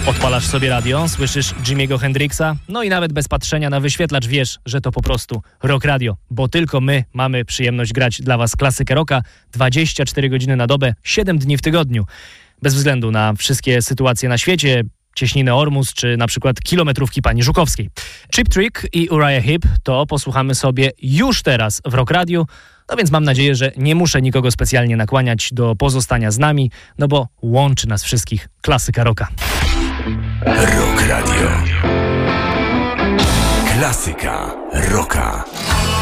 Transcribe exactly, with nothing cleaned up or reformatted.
Odpalasz sobie radio, słyszysz Jimiego Hendrixa, no i nawet bez patrzenia na wyświetlacz wiesz, że to po prostu Rock Radio, bo tylko my mamy przyjemność grać dla was klasykę rocka dwadzieścia cztery godziny na dobę, siedem dni w tygodniu. Bez względu na wszystkie sytuacje na świecie, cieśniny Ormus, czy na przykład kilometrówki pani Żukowskiej. Cheap Trick i Uriah Heep to posłuchamy sobie już teraz w Rock Radio, no więc mam nadzieję, że nie muszę nikogo specjalnie nakłaniać do pozostania z nami, no bo łączy nas wszystkich klasyka rocka. Rock Radio. Klasyka rocka.